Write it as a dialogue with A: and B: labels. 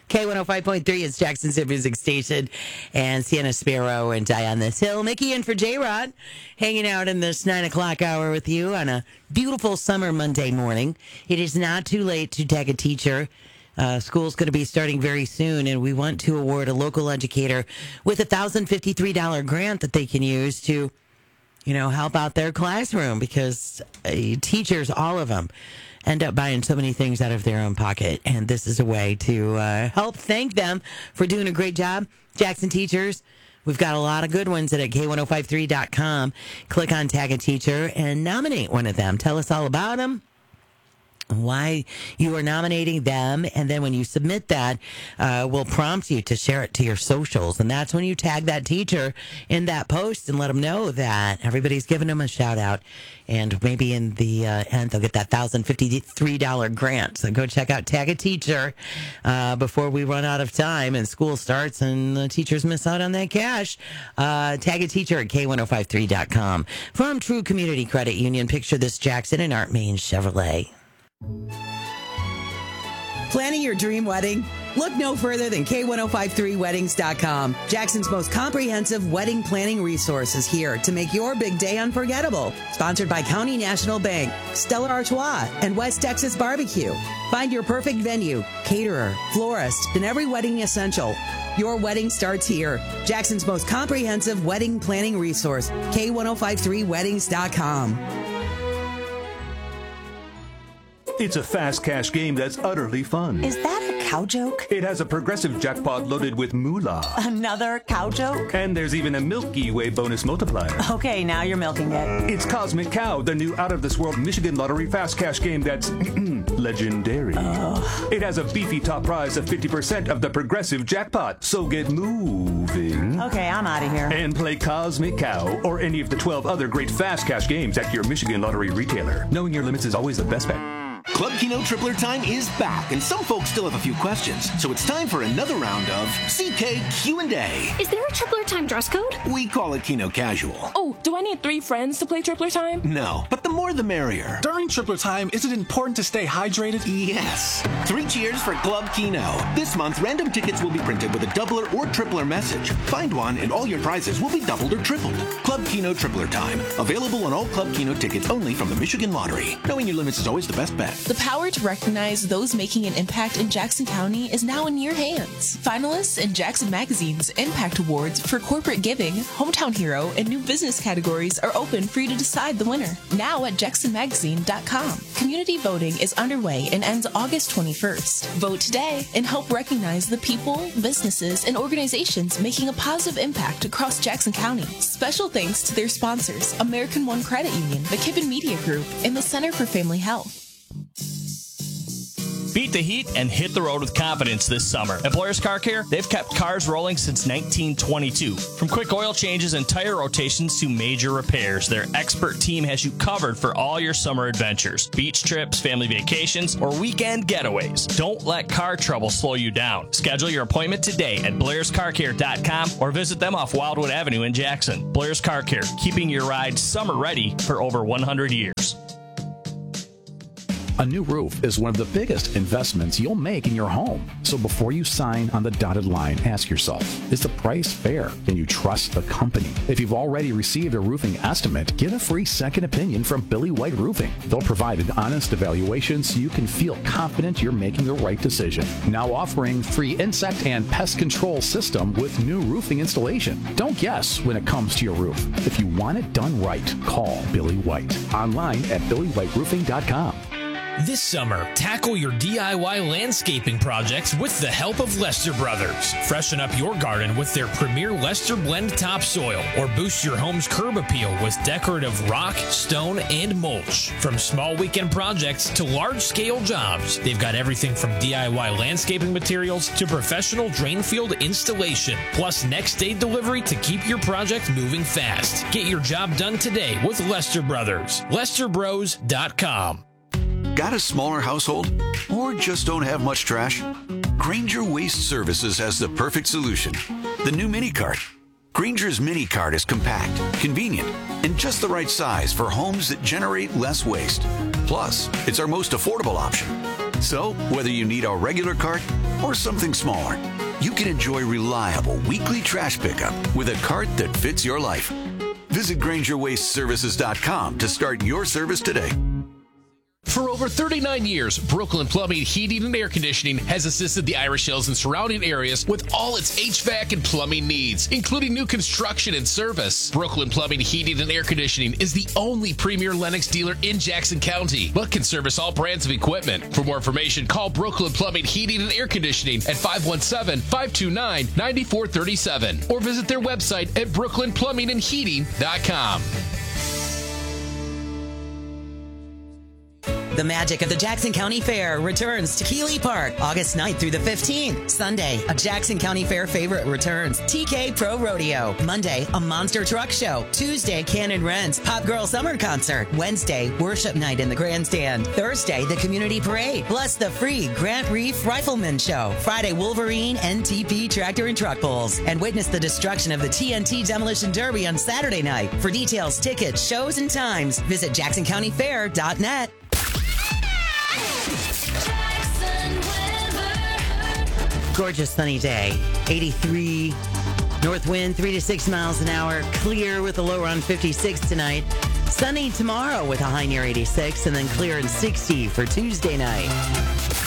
A: K105.3 is Jackson's Hit Music Station, and Sienna Sparrow and Die on This Hill. Mickey in for J-Rod, hanging out in this 9 o'clock hour with you on a beautiful summer Monday morning. It is not too late to tag a teacher. School's going to be starting very soon, and we want to award a local educator with a $1,053 grant that they can use to, help out their classroom, because teachers, all of them, end up buying so many things out of their own pocket. And this is a way to help thank them for doing a great job. Jackson teachers, we've got a lot of good ones at K1053.com. Click on Tag a Teacher and nominate one of them. Tell us all about them, why you are nominating them, and then when you submit that, we'll prompt you to share it to your socials, and that's when you tag that teacher in that post and let them know that everybody's giving them a shout out, and maybe in the end they'll get that $1,053 grant. So go check out Tag a Teacher before we run out of time and school starts and the teachers miss out on that cash. Tag a Teacher at K1053.com. From True Community Credit Union, picture this, Jackson and Art Main Chevrolet. Planning your dream wedding? Look no further than K1053weddings.com. Jackson's most comprehensive wedding planning resource is here to make your big day unforgettable. Sponsored by County National Bank, Stella Artois, and West Texas Barbecue. Find your perfect venue, caterer, florist, and every wedding essential. Your wedding starts here. Jackson's most comprehensive wedding planning resource, K1053weddings.com.
B: It's a fast cash game that's utterly fun.
C: Is that a cow joke?
B: It has a progressive jackpot loaded with moolah.
C: Another cow joke?
B: And there's even a Milky Way bonus multiplier.
C: Okay, now you're milking it.
B: It's Cosmic Cow, the new out-of-this-world Michigan Lottery fast cash game that's legendary. It has a beefy top prize of 50% of the progressive jackpot, so get moving.
C: Okay, I'm out of here.
B: And play Cosmic Cow or any of the 12 other great fast cash games at your Michigan Lottery retailer. Knowing your limits is always the best bet.
D: Club Keno Tripler Time is back, and some folks still have a few questions, so it's time for another round of CK Q&A.
E: Is there a Tripler Time dress code?
D: We call it Keno Casual.
F: Oh, do I need 3 friends to play Tripler Time?
D: No, but the more the merrier.
G: During Tripler Time, is it important to stay hydrated?
D: Yes. 3 cheers for Club Keno. This month, random tickets will be printed with a doubler or tripler message. Find one, and all your prizes will be doubled or tripled. Club Keno Tripler Time. Available on all Club Keno tickets only from the Michigan Lottery. Knowing your limits is always the best bet.
H: The power to recognize those making an impact in Jackson County is now in your hands. Finalists in Jackson Magazine's Impact Awards for Corporate Giving, Hometown Hero, and New Business categories are open for you to decide the winner. Now at jacksonmagazine.com. Community voting is underway and ends August 21st. Vote today and help recognize the people, businesses, and organizations making a positive impact across Jackson County. Special thanks to their sponsors, American One Credit Union, McKibben Media Group, and the Center for Family Health.
I: Beat the heat and hit the road with confidence this summer. At Blair's Car Care, they've kept cars rolling since 1922. From quick oil changes and tire rotations to major repairs, their expert team has you covered for all your summer adventures. Beach trips, family vacations, or weekend getaways. Don't let car trouble slow you down. Schedule your appointment today at blairscarcare.com or visit them off Wildwood Avenue in Jackson. Blair's Car Care, keeping your ride summer ready for over 100 years.
J: A new roof is one of the biggest investments you'll make in your home. So before you sign on the dotted line, ask yourself, is the price fair? Can you trust the company? If you've already received a roofing estimate, get a free second opinion from Billy White Roofing. They'll provide an honest evaluation so you can feel confident you're making the right decision. Now offering free insect and pest control system with new roofing installation. Don't guess when it comes to your roof. If you want it done right, call Billy White. Online at billywhiteroofing.com.
K: This summer, tackle your DIY landscaping projects with the help of Lester Brothers. Freshen up your garden with their premier Lester Blend topsoil, or boost your home's curb appeal with decorative rock, stone, and mulch. From small weekend projects to large-scale jobs, they've got everything from DIY landscaping materials to professional drain field installation, plus next-day delivery to keep your project moving fast. Get your job done today with Lester Brothers. LesterBros.com.
L: Got a smaller household? Or just don't have much trash? Grainger Waste Services has the perfect solution. The new Mini Cart. Grainger's Mini Cart is compact, convenient, and just the right size for homes that generate less waste. Plus, it's our most affordable option. So, whether you need a regular cart or something smaller, you can enjoy reliable weekly trash pickup with a cart that fits your life. Visit GrangerWasteServices.com to start your service today.
K: For over 39 years, Brooklyn Plumbing, Heating, and Air Conditioning has assisted the Irish Hills and surrounding areas with all its HVAC and plumbing needs, including new construction and service. Brooklyn Plumbing, Heating, and Air Conditioning is the only premier Lennox dealer in Jackson County, but can service all brands of equipment. For more information, call Brooklyn Plumbing, Heating, and Air Conditioning at 517-529-9437 or visit their website at brooklynplumbingandheating.com.
A: The magic of the Jackson County Fair returns to Keeley Park August 9th through the 15th. Sunday, a Jackson County Fair favorite returns. TK Pro Rodeo. Monday, a monster truck show. Tuesday, Cannon Rents Pop Girl Summer Concert. Wednesday, worship night in the grandstand. Thursday, the community parade. Plus the free Grant Reef Rifleman Show. Friday, Wolverine NTP Tractor and Truck Pulls. And witness the destruction of the TNT Demolition Derby on Saturday night. For details, tickets, shows, and times, visit JacksonCountyFair.net. Gorgeous sunny day. 83 north wind, 3 to 6 miles an hour. Clear with a low around 56 tonight. Sunny tomorrow with a high near 86, and then clear and 60 for Tuesday night.